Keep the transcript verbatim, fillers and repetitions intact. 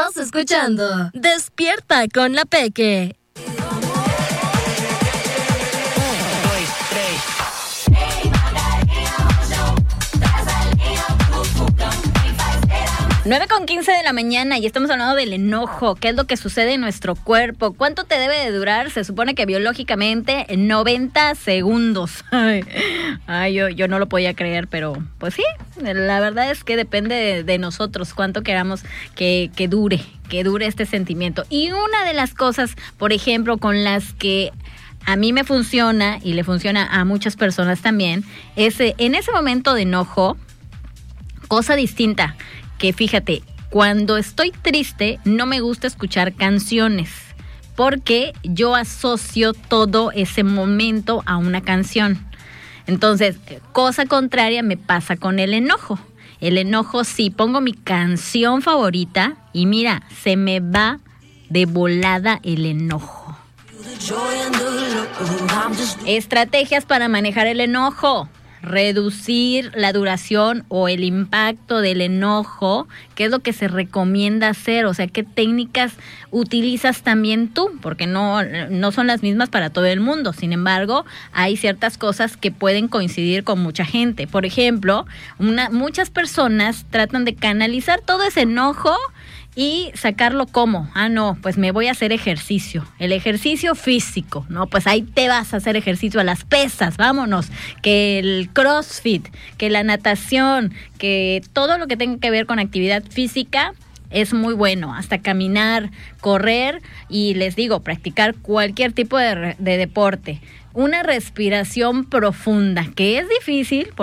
Estás escuchando Despierta con la Peque. nueve con quince de la mañana y estamos hablando del enojo. ¿Qué es lo que sucede en nuestro cuerpo? ¿Cuánto te debe de durar? Se supone que biológicamente noventa segundos. Ay, ay yo, yo no lo podía creer, pero pues sí, la verdad es que depende de, de nosotros cuánto queramos que, que dure, que dure este sentimiento. Y una de las cosas, por ejemplo, con las que a mí me funciona y le funciona a muchas personas también, es en ese momento de enojo, cosa distinta. Que fíjate, cuando estoy triste no me gusta escuchar canciones porque yo asocio todo ese momento a una canción. Entonces, cosa contraria me pasa con el enojo. El enojo sí, pongo mi canción favorita y mira, se me va de volada el enojo. Estrategias para manejar el enojo. Reducir la duración o el impacto del enojo, ¿qué es lo que se recomienda hacer? O sea, ¿qué técnicas utilizas también tú? Porque no, no son las mismas para todo el mundo. Sin embargo, hay ciertas cosas que pueden coincidir con mucha gente. Por ejemplo, una, muchas personas tratan de canalizar todo ese enojo y sacarlo como, ah, no, pues me voy a hacer ejercicio, el ejercicio físico, ¿no? Pues ahí te vas a hacer ejercicio a las pesas, vámonos, que el CrossFit, que la natación, que todo lo que tenga que ver con actividad física es muy bueno, hasta caminar, correr y les digo, practicar cualquier tipo de, de deporte. Una respiración profunda, que es difícil,